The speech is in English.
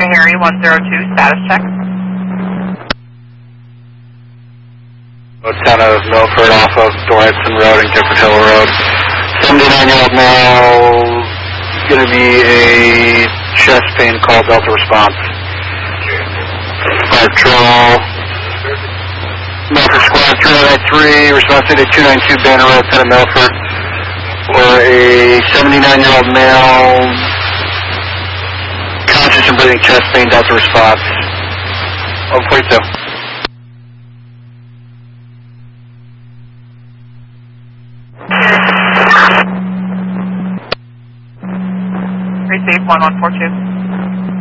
Meharry 102, status check. Town of Milford off of Dorrington Road and Gifford Hill Road. 79-year-old male, going to be a chest pain call, Delta response. Fire patrol. Milford Squad 393, response to 292 Banner Road, Town of Milford. For a 79-year-old male, conscious and breathing chest pain, Delta response. 142. Receive 1142.